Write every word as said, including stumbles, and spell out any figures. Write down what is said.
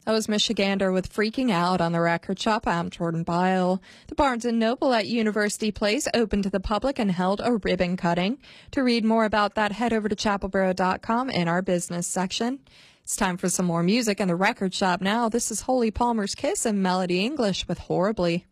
That was Michigander with Freaking Out on the Record Shop. I'm Jordan Bile. The Barnes and Noble at University Place opened to the public and held a ribbon cutting. To read more about that, head over to chapelboro dot com in our business section. It's time for some more music in the Record Shop now. This is Holy Palmer's Kiss and Melody English with Horribly.